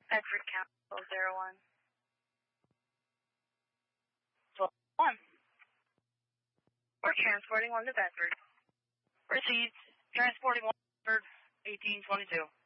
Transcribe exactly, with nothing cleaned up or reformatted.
Bedford Council zero one. twelve one. We're transporting one to Bedford. Received. Transporting one to Bedford, eighteen twenty-two.